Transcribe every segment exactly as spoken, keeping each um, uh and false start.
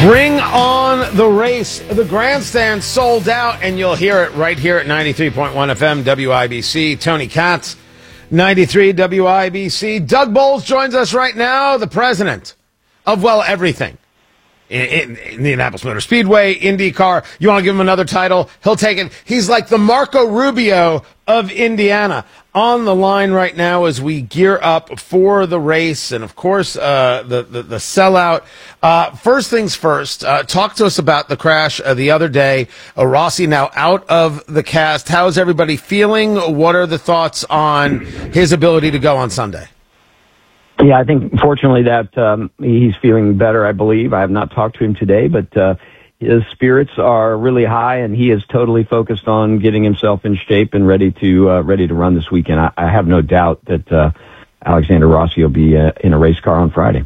Bring on the race. The grandstand sold out, and you'll hear it right here at ninety-three point one F M W I B C. Tony Katz, ninety-three W I B C. Doug Bowles joins us right now, the president of, well, everything. In, in, in Indianapolis Motor Speedway, IndyCar. You want to give him another title? He'll take it. He's like the Marco Rubio of Indiana. On the line right now as we gear up for the race and, of course, uh, the, the, the sellout. Uh, first things first, uh, talk to us about the crash uh, the other day. Uh, Rossi now out of the cast. How is everybody feeling? What are the thoughts on his ability to go on Sunday? Yeah, I think fortunately that um, he's feeling better, I believe. I have not talked to him today, but uh, his spirits are really high, and he is totally focused on getting himself in shape and ready to uh, ready to run this weekend. I, I have no doubt that uh, Alexander Rossi will be uh, in a race car on Friday.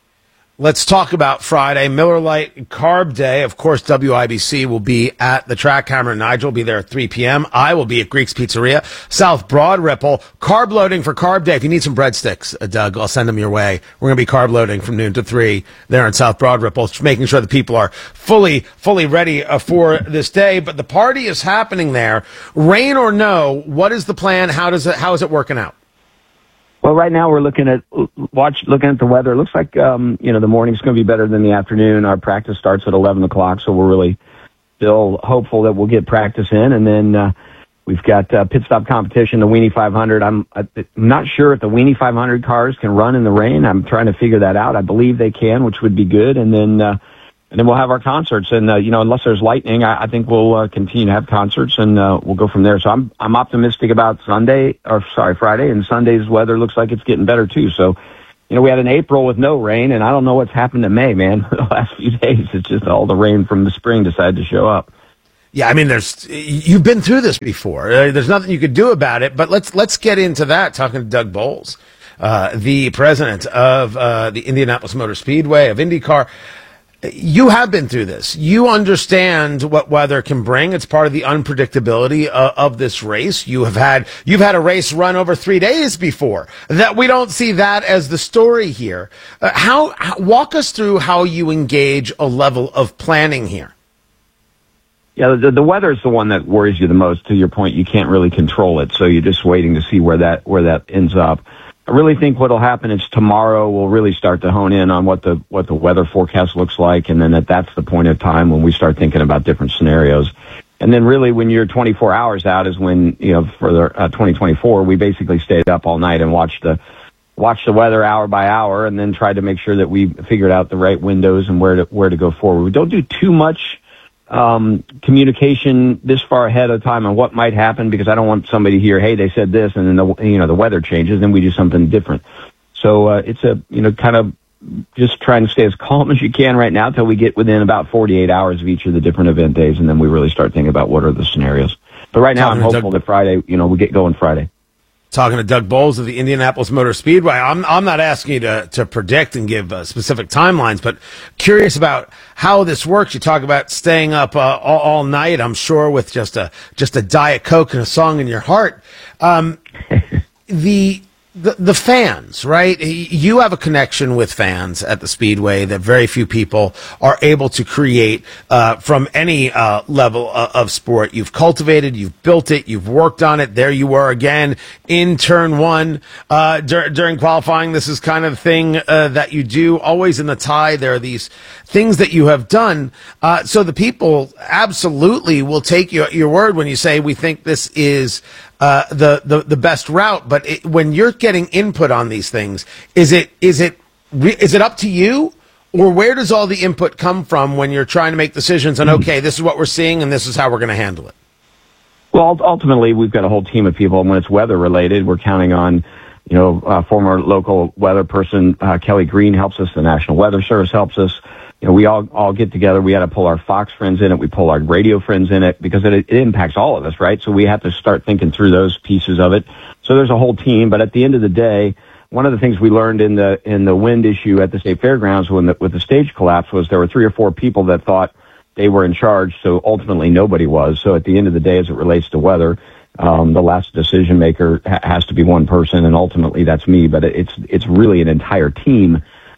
Let's talk about Friday, Miller Lite Carb Day. Of course, W I B C will be at the track. Cameron and Nigel will be there at three p.m. I will be at Greek's Pizzeria, South Broad Ripple. Carb loading for Carb Day. If you need some breadsticks, uh, Doug, I'll send them your way. We're going to be carb loading from noon to three there in South Broad Ripple, making sure the people are fully, fully ready uh, for this day. But the party is happening there. Rain or no, what is the plan? How does it, how is it working out? Well, right now we're looking at watch looking at the weather. It looks like um, you know the morning's going to be better than the afternoon. Our practice starts at eleven o'clock, so we're really still hopeful that we'll get practice in. And then uh, we've got uh, pit stop competition, the Weenie five hundred. I'm, I'm not sure if the Weenie five hundred cars can run in the rain. I'm trying to figure that out. I believe they can, which would be good. And then uh, and then we'll have our concerts. And uh, you know, unless there's lightning, I, I think we'll uh, continue to have concerts, and uh, we'll go from there. So I'm I'm optimistic about Sunday, or sorry, Friday, and Sunday's weather looks like it's getting better too. So, you know, we had an April with no rain, and I don't know what's happened to May, man. The last few days, it's just all the rain from the spring decided to show up. Yeah, I mean, there's you've been through this before. Uh, there's nothing you could do about it. But let's let's get into that. Talking to Doug Bowles, uh, the president of uh, the Indianapolis Motor Speedway of IndyCar. You have been through this. You understand what weather can bring. It's part of the unpredictability uh, of this race. You have had you've had a race run over three days before. That we don't see that as the story here. Uh, how, how walk us through how you engage a level of planning here. Yeah, the, the weather is the one that worries you the most. To your point, you can't really control it, so you're just waiting to see where that where that ends up. I really think what will happen is tomorrow we'll really start to hone in on what the what the weather forecast looks like, and then that that's the point of time when we start thinking about different scenarios. And then really when you're twenty-four hours out is when, you know, for the uh, twenty twenty-four, we basically stayed up all night and watched the watched the weather hour by hour, and then tried to make sure that we figured out the right windows and where to where to go forward. We don't do too much um communication this far ahead of time on what might happen, because I don't want somebody to hear, hey, they said this, and then the you know the weather changes, then we do something different. So uh, it's a you know kind of just trying to stay as calm as you can right now till we get within about forty-eight hours of each of the different event days, and then we really start thinking about what are the scenarios. But right now I'm hopeful that Friday, you know, we get going Friday. Talking to Doug Bowles of the Indianapolis Motor Speedway. I'm I'm not asking you to, to predict and give uh, specific timelines, but curious about how this works. You talk about staying up uh, all, all night, I'm sure, with just a just a Diet Coke and a song in your heart. Um, the The, the fans, right? You have a connection with fans at the Speedway that very few people are able to create uh, from any uh, level of, of sport. You've cultivated, you've built it, you've worked on it. There you were again in turn one uh, dur- during qualifying. This is kind of the thing uh, that you do always in the tie. There are these things that you have done. Uh, so the people absolutely will take your, your word when you say, we think this is Uh, the, the, the best route. But it, when you're getting input on these things, is it, is it, re- is it up to you, or where does all the input come from when you're trying to make decisions on, okay, this is what we're seeing and this is how we're going to handle it? Well, ultimately, we've got a whole team of people, and when it's weather related, we're counting on, you know, uh, former local weather person, uh, Kelly Green helps us, the National Weather Service helps us. You know, we all, all get together. We had to pull our Fox friends in it. We pull our radio friends in it, because it, it impacts all of us, right? So we have to start thinking through those pieces of it. So there's a whole team. But at the end of the day, one of the things we learned in the, in the wind issue at the state fairgrounds when the, with the stage collapse was there were three or four people that thought they were in charge. So ultimately nobody was. So at the end of the day, as it relates to weather, um, the last decision maker ha- has to be one person, and ultimately that's me. But it's, it's really an entire team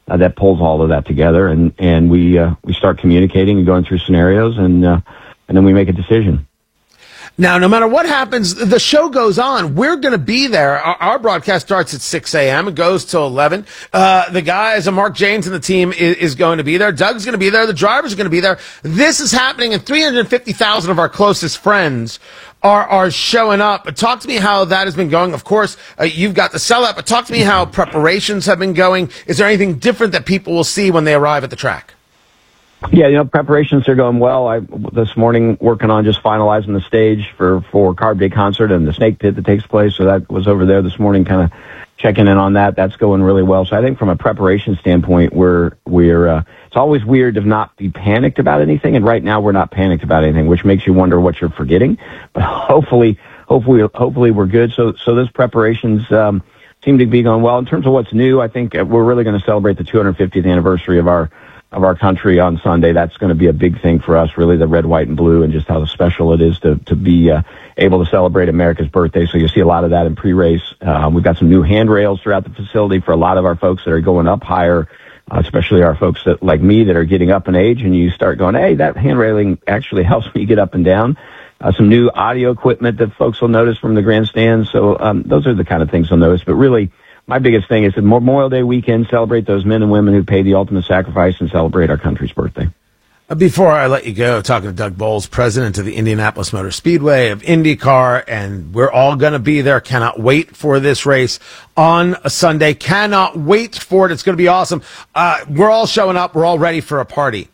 uh, that pulls all of that together, and and we uh, we start communicating and going through scenarios, and uh, and then we make a decision. Now, no matter what happens, the show goes on. We're going to be there. Our, our broadcast starts at six a.m. It goes till eleven. Uh, the guys, uh, Mark James and the team is, is going to be there. Doug's going to be there. The drivers are going to be there. This is happening, and three hundred fifty thousand of our closest friends are are showing up. But talk to me how that has been going. Of course, uh, you've got the sellout, but talk to me how preparations have been going. Is there anything different that people will see when they arrive at the track? Yeah, you know, preparations are going well. I this morning working on just finalizing the stage for for Carb Day concert and the Snake Pit that takes place. So that was over there this morning, kind of checking in on that. That's going really well. So I think from a preparation standpoint, we're we're. Uh, it's always weird to not be panicked about anything, and right now we're not panicked about anything, which makes you wonder what you're forgetting. But hopefully, hopefully, hopefully we're good. So so those preparations um, seem to be going well. In terms of what's new, I think we're really going to celebrate the two hundred fiftieth anniversary of our. of our country on Sunday. That's going to be a big thing for us, really, the red, white, and blue, and just how special it is to, to be uh, able to celebrate America's birthday. So you'll see a lot of that in pre-race. Uh, we've got some new handrails throughout the facility for a lot of our folks that are going up higher, uh, especially our folks that, like me, that are getting up in age, and you start going, hey, that hand railing actually helps me get up and down. Uh, some new audio equipment that folks will notice from the grandstand. So um, those are the kind of things they'll notice. But really, my biggest thing is the Memorial Day weekend, celebrate those men and women who paid the ultimate sacrifice and celebrate our country's birthday. Before I let you go, talking to Doug Boles, president of the Indianapolis Motor Speedway, of IndyCar, and we're all going to be there. Cannot wait for this race on a Sunday. Cannot wait for it. It's going to be awesome. Uh, we're all showing up. We're all ready for a party.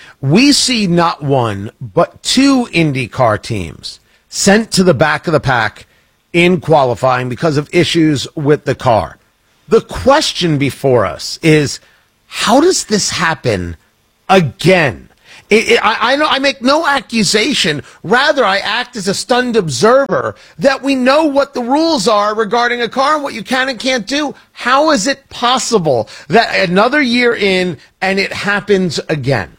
We see not one, but two IndyCar teams sent to the back of the pack in qualifying because of issues with the car. The question before us is, how does this happen again? It, it, I, I, know, I make no accusation. Rather, I act as a stunned observer that we know what the rules are regarding a car and what you can and can't do. How is it possible that another year in and it happens again?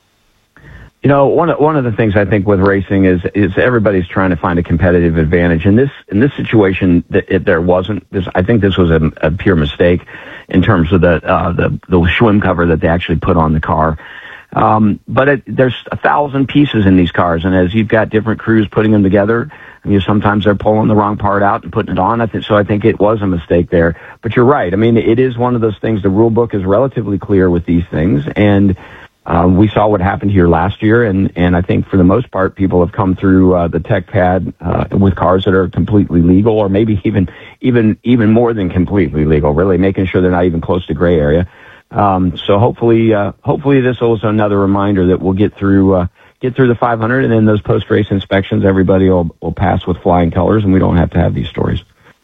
You know, one of, one of the things I think with racing is is everybody's trying to find a competitive advantage. In this in this situation, that it, there wasn't. This, I think this was a, a pure mistake in terms of the uh, the the swim cover that they actually put on the car. Um, but it, there's a thousand pieces in these cars, and as you've got different crews putting them together, I mean, sometimes they're pulling the wrong part out and putting it on. I think so. I think it was a mistake there. But you're right. I mean, it is one of those things. The rule book is relatively clear with these things, and Um, we saw what happened here last year, and, and I think for the most part, people have come through uh, the tech pad uh, with cars that are completely legal, or maybe even even even more than completely legal. Really making sure they're not even close to gray area. Um, so hopefully, uh, hopefully this is another reminder that we'll get through uh, get through the five hundred, and then those post race inspections, everybody will will pass with flying colors, and we don't have to have these stories.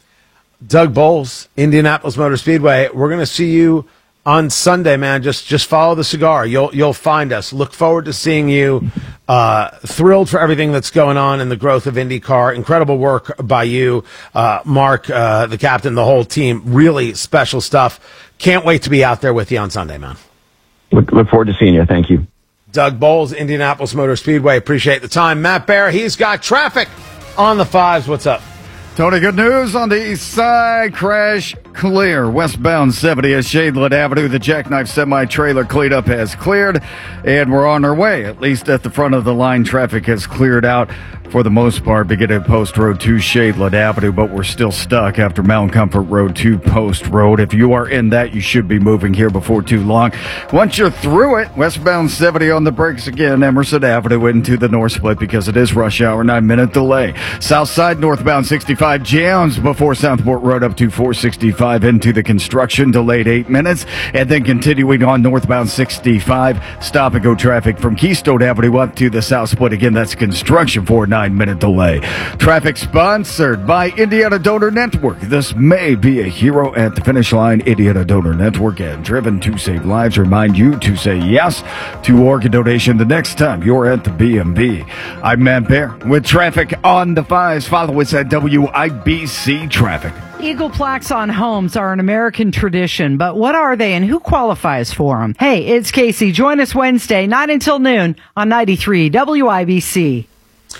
Doug Boles, Indianapolis Motor Speedway. We're going to see you on Sunday, man. Just just follow the cigar. You'll you'll find us. Look forward to seeing you. Uh, thrilled for everything that's going on in the growth of IndyCar. Incredible work by you, uh, Mark, uh, the captain, the whole team. Really special stuff. Can't wait to be out there with you on Sunday, man. Look, look forward to seeing you. Thank you. Doug Boles, Indianapolis Motor Speedway. Appreciate the time. Matt Bear, he's got traffic on the fives. What's up? Tony, good news on the east side. Crash clear. Westbound seventy at Shadeland Avenue. The jackknife semi-trailer cleanup has cleared, and we're on our way. At least at the front of the line, traffic has cleared out for the most part, beginning at Post Road to Shadeland Avenue, but we're still stuck after Mount Comfort Road to Post Road. If you are in that, you should be moving here before too long. Once you're through it, westbound seventy on the brakes again, Emerson Avenue into the north split because it is rush hour, nine-minute delay. South side, northbound sixty-five jams before Southport Road up to four sixty-five into the construction, delayed eight minutes, and then continuing on northbound sixty-five, stop and go traffic from Keystone Avenue up to the south split. Again, that's construction for a nine-minute delay. Traffic sponsored by Indiana Donor Network. This may be a hero at the finish line. Indiana Donor Network and Driven to Save Lives remind you to say yes to organ donation the next time you're at the B and B. I'm Matt Bear with traffic on the fives. Follow us at W I B C Traffic. Eagle plaques on homes are an American tradition, but what are they and who qualifies for them? Hey, it's Casey. Join us Wednesday, nine until noon on ninety-three W I B C.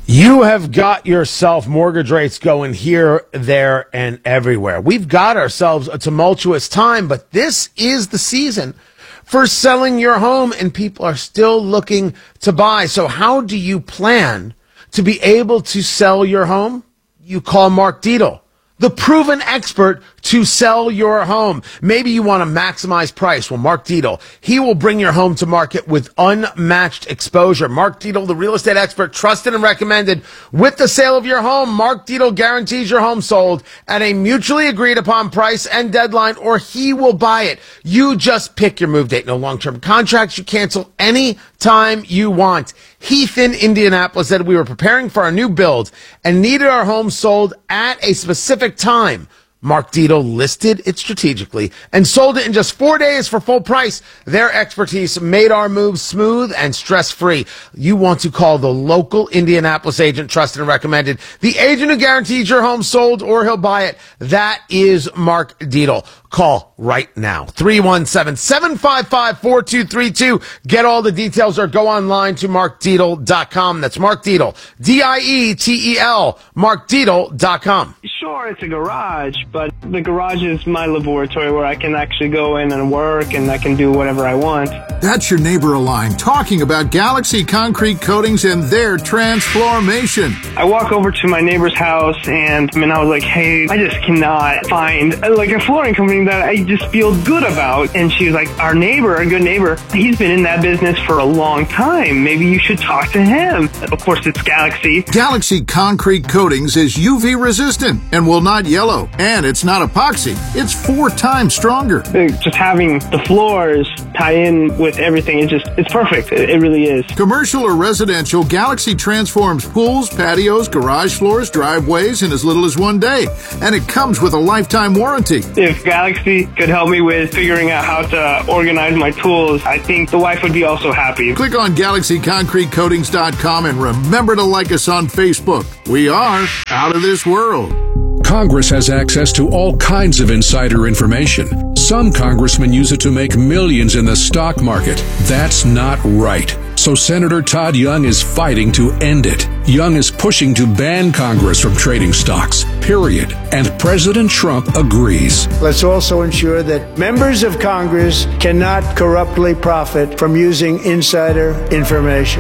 You have got yourself mortgage rates going here, there, and everywhere. We've got ourselves a tumultuous time, but this is the season for selling your home, and people are still looking to buy. So how do you plan to be able to sell your home? You call Mark Dietel, the proven expert to sell your home. Maybe you want to maximize price. Well, Mark Dietel, he will bring your home to market with unmatched exposure. Mark Dietel, the real estate expert, trusted and recommended. With the sale of your home, Mark Dietel guarantees your home sold at a mutually agreed upon price and deadline, or he will buy it. You just pick your move date. No long-term contracts. You cancel any time you want. Heath in Indianapolis said we were preparing for our new build and needed our home sold at a specific time. Mark Dietel listed it strategically and sold it in just four days for full price. Their expertise made our move smooth and stress-free. You want to call the local Indianapolis agent, trusted and recommended, the agent who guarantees your home sold or he'll buy it. That is Mark Dietel. Call right now. three one seven, seven five five, four two three two. Get all the details or go online to mark dietel dot com. That's Mark Dietel. D I E T E L. mark dietel dot com. Sure, it's a garage, but the garage is my laboratory where I can actually go in and work and I can do whatever I want. That's your neighbor Align talking about Galaxy Concrete Coatings and their transformation. I walk over to my neighbor's house and, I mean, I was like, hey, I just cannot find like a flooring company that I just feel good about. And she was like, our neighbor, a good neighbor, he's been in that business for a long time. Maybe you should talk to him. Of course, it's Galaxy. Galaxy Concrete Coatings is U V resistant and will not yellow. And it's not epoxy. It's four times stronger. Just having the floors tie in with everything, it just, it's perfect. It, it really is. Commercial or residential, Galaxy transforms pools, patios, garage floors, driveways in as little as one day. And it comes with a lifetime warranty. If Galaxy could help me with figuring out how to organize my tools, I think the wife would be also happy. Click on galaxy concrete coatings dot com and remember to like us on Facebook. We are out of this world. Congress has access to all kinds of insider information. Some congressmen use it to make millions in the stock market. That's not right. So Senator Todd Young is fighting to end it. Young is pushing to ban Congress from trading stocks, period. And President Trump agrees. Let's also ensure that members of Congress cannot corruptly profit from using insider information.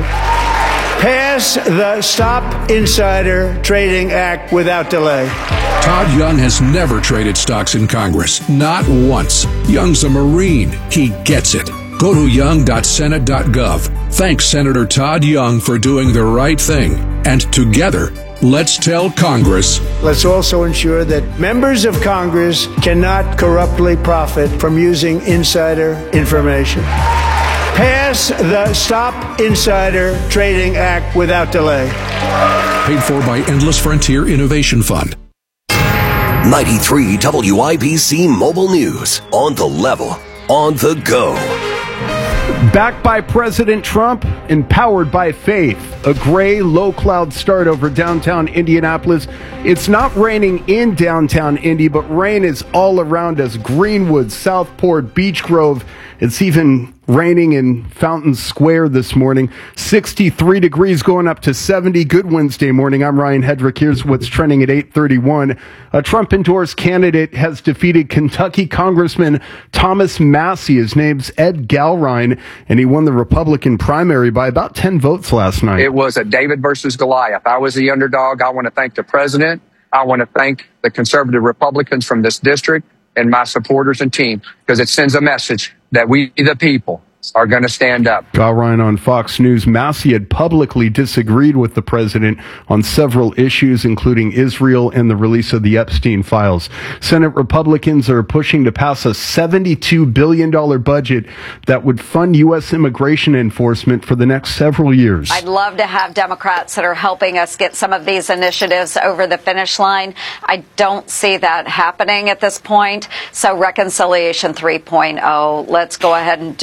Pass the Stop Insider Trading Act without delay. Todd Young has never traded stocks in Congress, not once. Young's a Marine. He gets it. Go to young dot senate dot gov. Thanks Senator Todd Young for doing the right thing. And together, let's tell Congress. Let's also ensure that members of Congress cannot corruptly profit from using insider information. Pass the Stop Insider Trading Act without delay. Paid for by Endless Frontier Innovation Fund. ninety-three W I B C Mobile News. On the level. On the go. Backed by President Trump and powered by faith. A gray, low-cloud start over downtown Indianapolis. It's not raining in downtown Indy, but rain is all around us. Greenwood, Southport, Beech Grove. It's even raining in Fountain Square this morning. sixty-three degrees going up to seventy. Good Wednesday morning. I'm Ryan Hedrick. Here's what's trending at eight thirty-one. A Trump-endorsed candidate has defeated Kentucky Congressman Thomas Massie. His name's Ed Galrine, and he won the Republican primary by about ten votes last night. It was a David versus Goliath. I was the underdog. I want to thank the president. I want to thank the conservative Republicans from this district and my supporters and team, because it sends a message that we, the people, are going to stand up. Galrine on Fox News. Massie had publicly disagreed with the president on several issues, including Israel and the release of the Epstein files. Senate Republicans are pushing to pass a seventy-two billion dollars budget that would fund U S immigration enforcement for the next several years. I'd love to have Democrats that are helping us get some of these initiatives over the finish line. I don't see that happening at this point. So Reconciliation three point oh, let's go ahead and do it.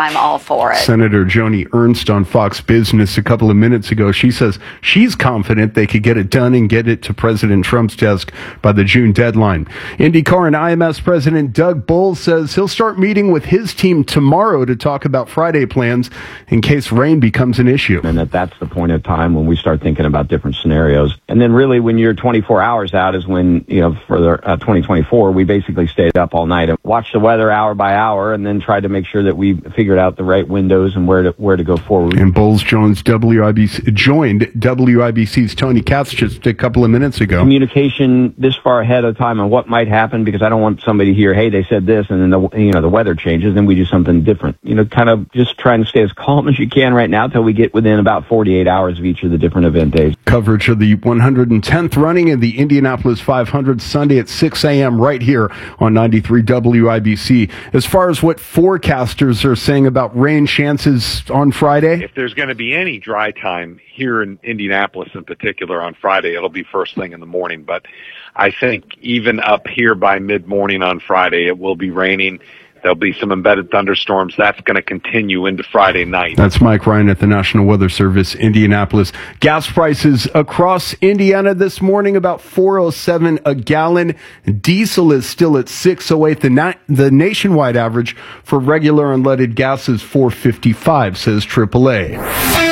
I'm all for it. Senator Joni Ernst on Fox Business a couple of minutes ago, she says she's confident they could get it done and get it to President Trump's desk by the June deadline. IndyCar and I M S President Doug Bull says he'll start meeting with his team tomorrow to talk about Friday plans in case rain becomes an issue. And that that's the point of time when we start thinking about different scenarios. And then really when you're twenty-four hours out is when, you know, for the uh, twenty twenty-four, we basically stayed up all night and watched the weather hour by hour and then tried to make sure that we figured out the right windows and where to where to go forward. And Bowles Jones W I B C joined W I B C's Tony Katz just a couple of minutes ago. Communication this far ahead of time on what might happen, because I don't want somebody to hear, hey, they said this, and then the you know the weather changes, then we do something different. You know, kind of just trying to stay as calm as you can right now till we get within about forty-eight hours of each of the different event days. Coverage of the one hundred tenth running of the Indianapolis five hundred Sunday at six a.m. right here on ninety-three W I B C. As far as what forecasters are saying about rain chances on Friday, if there's going to be any dry time here in Indianapolis in particular on Friday, it'll be first thing in the morning. But I think even up here by mid-morning on Friday, it will be raining. There'll be some embedded thunderstorms. That's going to continue into Friday night. That's Mike Ryan at the National Weather Service, Indianapolis. Gas prices across Indiana this morning, about four oh seven a gallon. Diesel is still at six oh eight. The, na- the nationwide average for regular unleaded gas is four fifty-five, says triple A.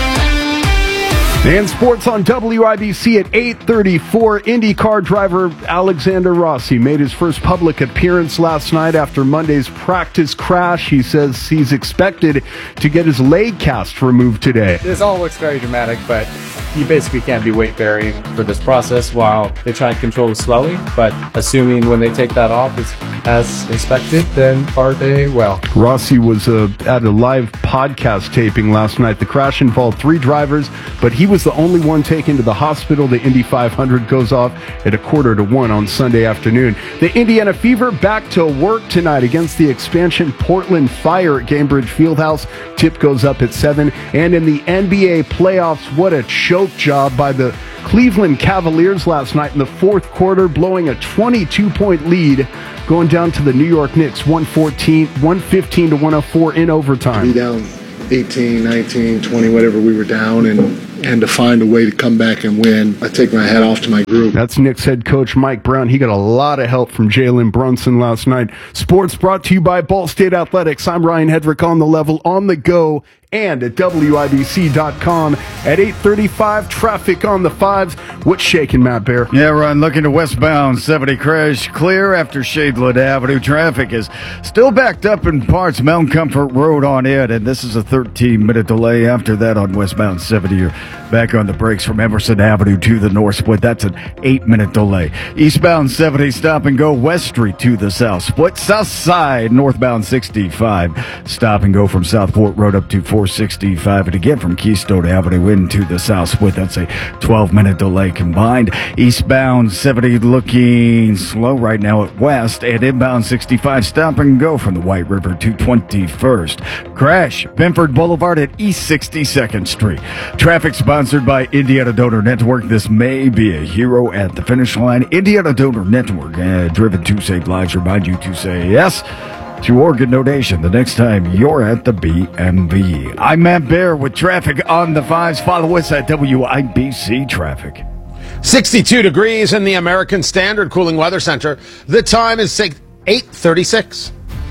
And sports on W I B C at eight thirty-four. IndyCar driver Alexander Rossi made his first public appearance last night after Monday's practice crash. He says he's expected to get his leg cast removed today. This all looks very dramatic, but you basically can't be weight bearing for this process while they try and control the swelling. But assuming when they take that off it's as expected, then are they well? Rossi was uh, at a live podcast taping last night. The crash involved three drivers, but he was the only one taken to the hospital. The Indy five hundred goes off at a quarter to one on Sunday afternoon. The Indiana Fever back to work tonight against the expansion Portland Fire at Gainbridge Fieldhouse. Tip goes up at seven. And in the N B A playoffs, what a choke job by the Cleveland Cavaliers last night in the fourth quarter, blowing a twenty-two point lead, going down to the New York Knicks, one fourteen, one fifteen to one oh four in overtime. Be down eighteen, nineteen, twenty, whatever we were down, and and to find a way to come back and win. I take my hat off to my group. That's Knicks head coach Mike Brown. He got a lot of help from Jalen Brunson last night. Sports brought to you by Ball State Athletics. I'm Ryan Hedrick on the level, on the go, and at W I B C dot com. At eight thirty-five, traffic on the fives. What's shaking, Matt Bear? Yeah, Ryan, looking to westbound seventy crash clear after Shadewood Avenue. Traffic is still backed up in parts. Mount Comfort Road on it, and this is a thirteen minute delay after that on westbound seventy. You're back on the brakes from Emerson Avenue to the north split. That's an eight minute delay. Eastbound seventy, stop and go West Street to the south split. South side, northbound sixty-five, stop and go from Southport Road up to four sixty-five, and again from Keystone Avenue into the south split. That's a twelve minute delay combined. Eastbound seventy looking slow right now at west, and inbound sixty-five, stop and go from the White River to twenty-first. Crash, Benford Boulevard at East sixty-second Street. Traffic sponsored by Indiana Donor Network. This may be a hero at the finish line. Indiana Donor Network, uh, driven to save lives. Remind you to say yes to organ donation the next time you're at the B M V. I'm Matt Bear with traffic on the fives. Follow us at W I B C Traffic. sixty-two degrees in the American Standard Cooling Weather Center. The time is eight thirty-six.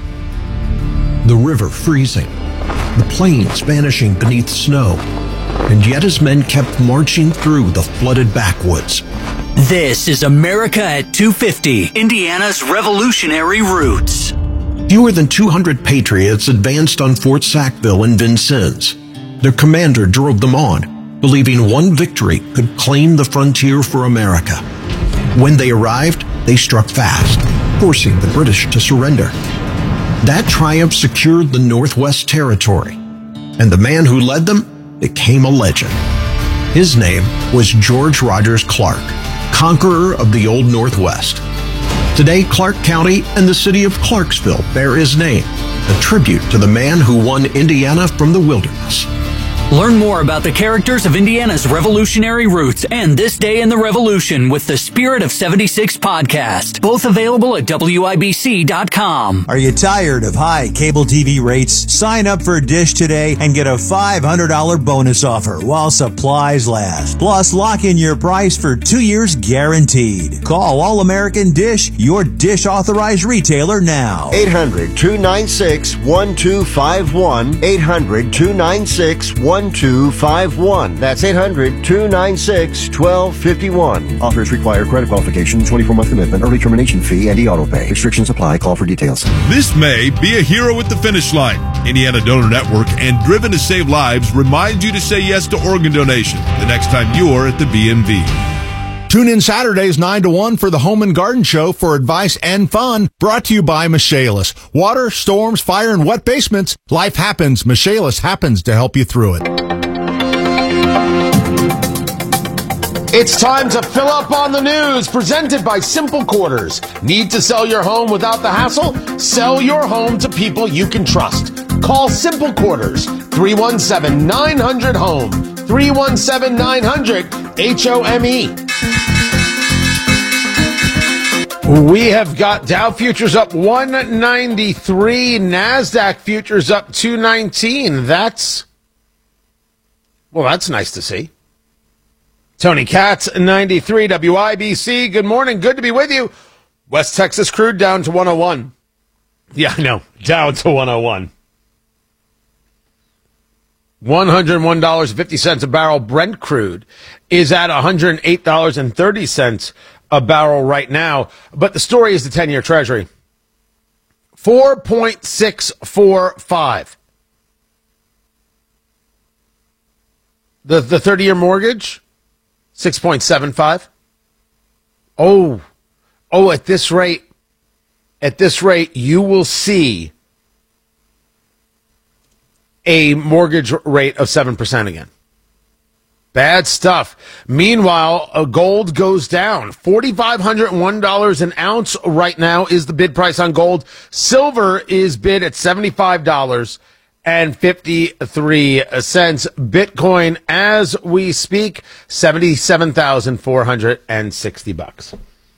The river freezing, the plains vanishing beneath snow, and yet his men kept marching through the flooded backwoods. This is America at two fifty, Indiana's revolutionary roots. Fewer than two hundred patriots advanced on Fort Sackville and Vincennes. Their commander drove them on, believing one victory could claim the frontier for America. When they arrived, they struck fast, forcing the British to surrender. That triumph secured the Northwest Territory, and the man who led them became a legend. His name was George Rogers Clark, conqueror of the Old Northwest. Today, Clark County and the city of Clarksville bear his name, a tribute to the man who won Indiana from the wilderness. Learn more about the characters of Indiana's revolutionary roots and this day in the revolution with the Spirit of seventy-six podcast. Both available at W I B C dot com. Are you tired of high cable T V rates? Sign up for Dish today and get a five hundred dollars bonus offer while supplies last. Plus, lock in your price for two years guaranteed. Call All American Dish, your Dish authorized retailer now. eight hundred, two nine six, one two five one. eight hundred, two nine six, one two five one. That's eight hundred, two nine six, one two five one. Offers require credit qualification, twenty-four month commitment, early termination fee, and e-auto pay. Restrictions apply. Call for details. This May, be a hero at the finish line. Indiana Donor Network and Driven to Save Lives remind you to say yes to organ donation the next time you're at the B M V. Tune in Saturdays nine to one for the Home and Garden Show for advice and fun, brought to you by Michaelis. Water, storms, fire, and wet basements. Life happens. Michaelis happens to help you through it. It's time to fill up on the news, presented by Simple Quarters. Need to sell your home without the hassle? Sell your home to people you can trust. Call Simple Quarters, three one seven, nine hundred, HOME, three one seven, nine hundred, H O M E. We have got Dow futures up one ninety-three, NASDAQ futures up two nineteen. That's, well, that's nice to see. Tony Katz, ninety-three, W I B C. Good morning. Good to be with you. West Texas crude down to one oh one. Yeah, I know. Down to one oh one. one hundred one dollars and fifty cents a barrel. Brent crude is at one hundred eight dollars and thirty cents a barrel right now. But the story is the ten-year Treasury. four point six four five. The the thirty-year mortgage, six point seven five. Oh, oh, at this rate, at this rate, you will see a mortgage rate of seven percent again. Bad stuff. Meanwhile, uh, gold goes down. four thousand five hundred one dollars an ounce right now is the bid price on gold. Silver is bid at seventy-five dollars and fifty-three cents. Bitcoin, as we speak, seventy-seven thousand four hundred sixty bucks.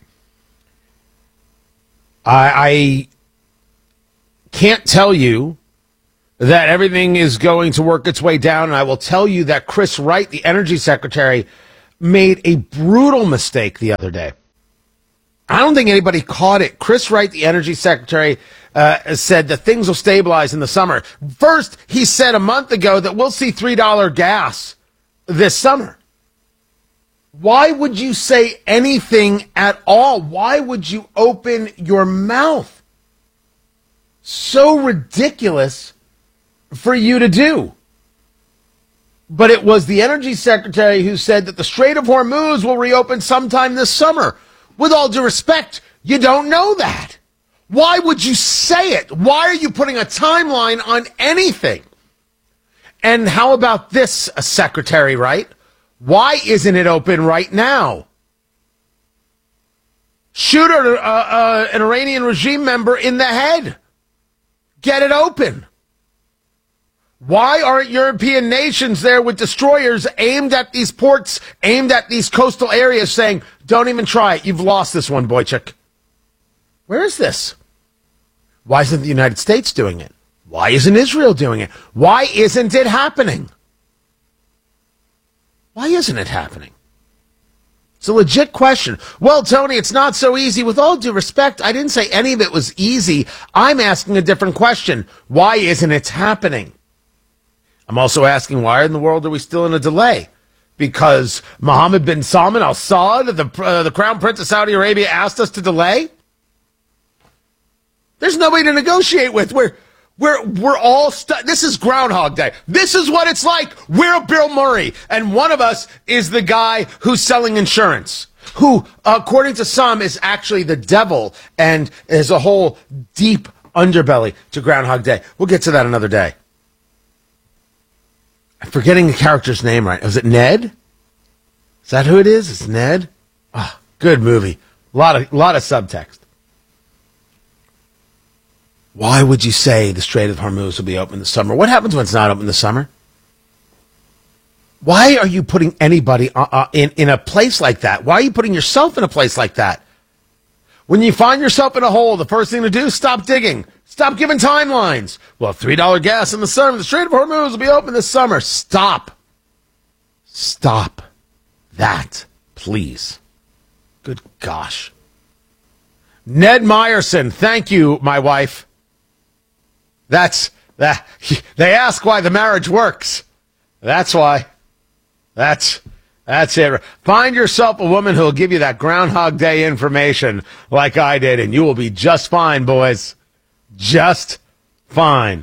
I, I can't tell you that everything is going to work its way down, and I will tell you that Chris Wright, the energy secretary, made a brutal mistake the other day. I don't think anybody caught it. Chris Wright, the energy secretary, uh, said that things will stabilize in the summer. First, he said a month ago that we'll see three dollars gas this summer. Why would you say anything at all? Why would you open your mouth? So ridiculous for you to do. But it was the energy secretary who said that the Strait of Hormuz will reopen sometime this summer. With all due respect, you don't know that. Why would you say it? Why are you putting a timeline on anything? And how about this, uh, Secretary Wright? Why isn't it open right now? Shoot a, uh, uh, an Iranian regime member in the head. Get it open. Why aren't European nations there with destroyers aimed at these ports, aimed at these coastal areas, saying, don't even try it. You've lost this one, Boychuk. Where is this? Why isn't the United States doing it? Why isn't Israel doing it? Why isn't it happening? Why isn't it happening? It's a legit question. Well, Tony, it's not so easy. With all due respect, I didn't say any of it was easy. I'm asking a different question. Why isn't it happening? I'm also asking, why in the world are we still in a delay? Because Mohammed bin Salman Al Saud, the, uh, the Crown Prince of Saudi Arabia, asked us to delay? There's nobody to negotiate with. We're, we're, we're all stuck. This is Groundhog Day. This is what it's like. We're Bill Murray, and one of us is the guy who's selling insurance, who, according to some, is actually the devil and is a whole deep underbelly to Groundhog Day. We'll get to that another day. I'm forgetting the character's name right. Was it Ned? Is that who it is? It's Ned? Oh, good movie. A lot of, lot of subtext. Why would you say the Strait of Hormuz will be open this summer? What happens when it's not open this summer? Why are you putting anybody uh, uh, in, in a place like that? Why are you putting yourself in a place like that? When you find yourself in a hole, the first thing to do is stop digging. Stop giving timelines. Well, three dollar gas in the summer. The Strait of Hormuz will be open this summer. Stop. Stop that, please. Good gosh. Ned Meyerson, thank you, my wife. That's that. They ask why the marriage works. That's why. That's that's it. Find yourself a woman who'll give you that Groundhog Day information like I did, and you will be just fine, boys. Just fine.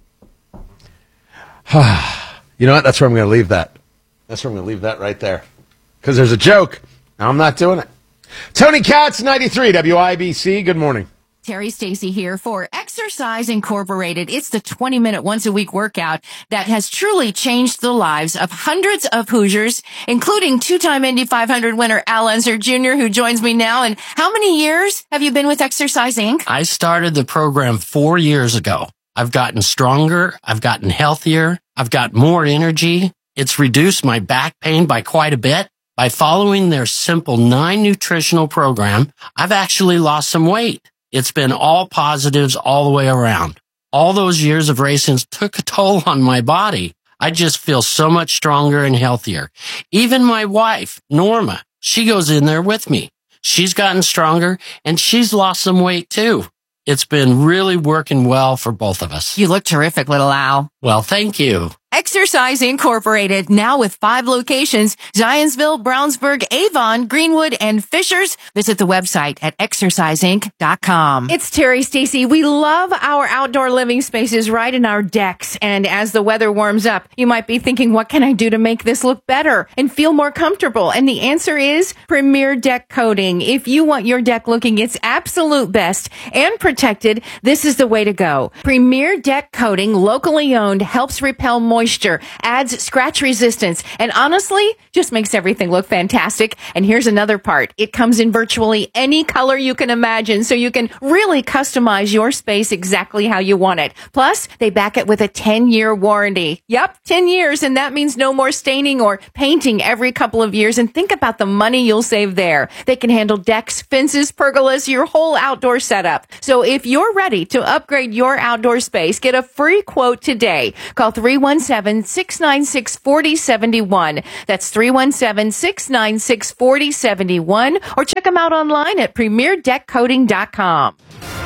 You know what? That's where I'm going to leave that. That's where I'm going to leave that right there. Because there's a joke. I'm not doing it. Tony Katz, ninety-three W I B C. Good morning. Terry Stacy here for Exercise Incorporated. It's the twenty minute once a week workout that has truly changed the lives of hundreds of Hoosiers, including two-time Indy five hundred winner Al Unser Junior, who joins me now. And how many years have you been with Exercise Incorporated? I started the program four years ago. I've gotten stronger. I've gotten healthier. I've got more energy. It's reduced my back pain by quite a bit. By following their simple nine nutritional program, I've actually lost some weight. It's been all positives all the way around. All those years of racing took a toll on my body. I just feel so much stronger and healthier. Even my wife, Norma, she goes in there with me. She's gotten stronger and she's lost some weight too. It's been really working well for both of us. You look terrific, little Al. Well, thank you. Exercise Incorporated, now with five locations, Zionsville, Brownsburg, Avon, Greenwood, and Fishers. Visit the website at exercise inc dot com. It's Terry Stacy. We love our outdoor living spaces right in our decks. And as the weather warms up, you might be thinking, what can I do to make this look better and feel more comfortable? And the answer is Premier Deck Coating. If you want your deck looking its absolute best and protected, this is the way to go. Premier Deck Coating, locally owned, helps repel moisture. Moisture, adds scratch resistance, and honestly, just makes everything look fantastic. And here's another part. It comes in virtually any color you can imagine, so you can really customize your space exactly how you want it. Plus, they back it with a ten-year warranty. Yep, ten years, and that means no more staining or painting every couple of years. And think about the money you'll save there. They can handle decks, fences, pergolas, your whole outdoor setup. So if you're ready to upgrade your outdoor space, get a free quote today. Call three one seven, six nine six, four zero seven one. That's three one seven, six nine six, four zero seven one. Or check them out online at premier deck coating dot com.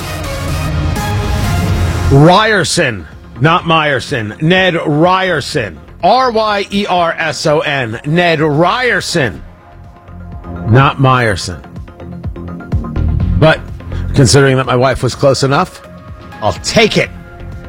Ryerson, not Meyerson. Ned Ryerson. R Y E R S O N. Ned Ryerson. Not Meyerson. But considering that my wife was close enough, I'll take it.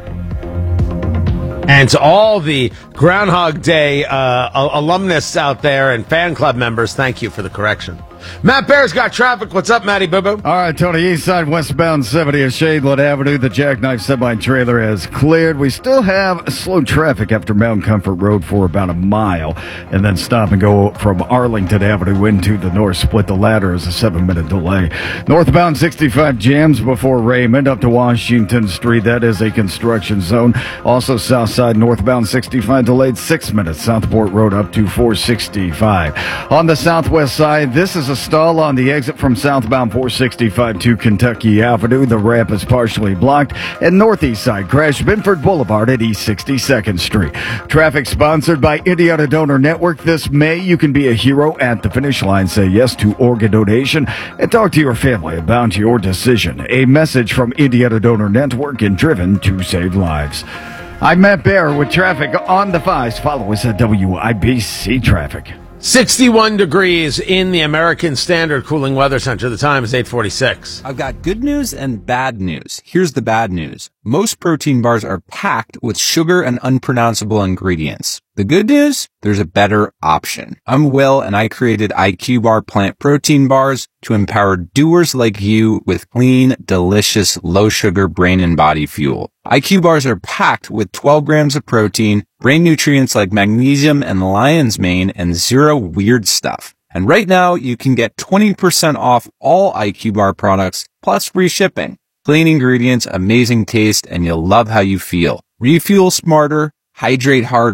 And to all the Groundhog Day uh, alumnus out there and fan club members, thank you for the correction. Matt Bear's got traffic. What's up, Matty Boo Boo? All right, Tony, east side, westbound seventieth Shadewood Avenue. The Jackknife semi-trailer has cleared. We still have slow traffic after Mount Comfort Road for about a mile, and then stop and go from Arlington Avenue into the north. Split the ladder is a seven-minute delay. Northbound sixty-five jams before Raymond up to Washington Street. That is a construction zone. Also, south side, northbound sixty-five delayed six minutes. Southport Road up to four sixty-five. On the southwest side, this is a stall on the exit from southbound four sixty-five to Kentucky Avenue. The ramp is partially blocked. And northeast side, crash Binford Boulevard at East sixty-second Street. Traffic sponsored by Indiana Donor Network. This May, you can be a hero at the finish line. Say yes to organ donation and talk to your family about your decision. A message from Indiana Donor Network and driven to save lives. I'm Matt Bear with traffic on the fives. Follow us at W I B C Traffic. sixty-one degrees in the American Standard Cooling Weather Center. The time is eight forty-six. I've got good news and bad news. Here's the bad news. Most protein bars are packed with sugar and unpronounceable ingredients. The good news? There's a better option. I'm Will, and I created I Q Bar plant protein bars to empower doers like you with clean, delicious, low-sugar brain and body fuel. I Q bars are packed with twelve grams of protein, brain nutrients like magnesium and lion's mane, and zero weird stuff. And right now, you can get twenty percent off all I Q Bar products, plus free shipping. Clean ingredients, amazing taste, and you'll love how you feel. Refuel smarter, hydrate harder,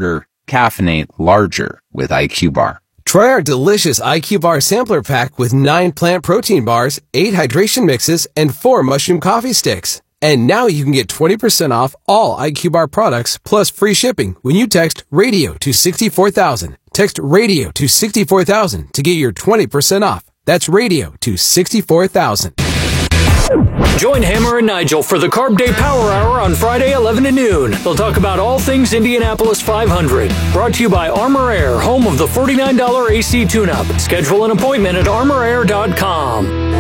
Caffeinate larger with I Q Bar. Try our delicious I Q Bar sampler pack with nine plant protein bars, eight hydration mixes, and four mushroom coffee sticks. And now you can get twenty percent off all I Q Bar products plus free shipping when you text RADIO to sixty-four thousand. Text RADIO to sixty-four thousand to get your twenty percent off. That's RADIO to sixty-four thousand. Join Hammer and Nigel for the Carb Day Power Hour on Friday, eleven to noon. They'll talk about all things Indianapolis five hundred. Brought to you by Armor Air, home of the forty-nine dollars A C tune-up. Schedule an appointment at armor air dot com.